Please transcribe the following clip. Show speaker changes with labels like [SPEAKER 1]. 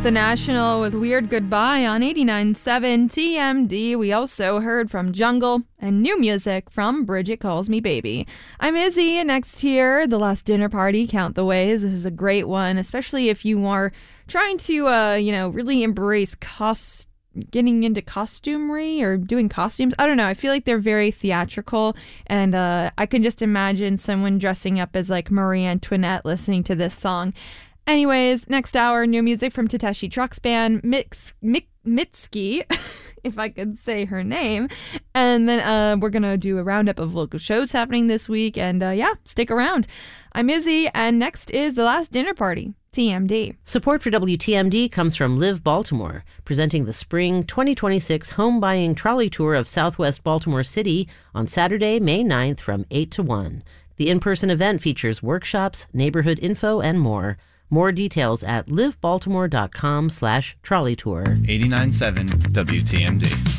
[SPEAKER 1] The National with Weird Goodbye on 89.7 TMD. We also heard from Jungle and new music from Bridget Calls Me Baby. I'm Izzy, and next here, The Last Dinner Party, Count the Ways. This is a great one, especially if you are trying to, really embrace getting into costumery or doing costumes. I don't know. I feel like they're very theatrical, and I can just imagine someone dressing up as like Marie Antoinette listening to this song. Anyways, next hour, new music from Tateshi Trucks Band, Mitski, if I could say her name. And then we're going to do a roundup of local shows happening this week. And stick around. I'm Izzy, and next is The Last Dinner Party, TMD.
[SPEAKER 2] Support for WTMD comes from Live Baltimore, presenting the Spring 2026 Home Buying Trolley Tour of Southwest Baltimore City on Saturday, May 9th from 8 to 1. The in-person event features workshops, neighborhood info, and more. More details at livebaltimore.com/trolley tour.
[SPEAKER 3] 89.7 WTMD.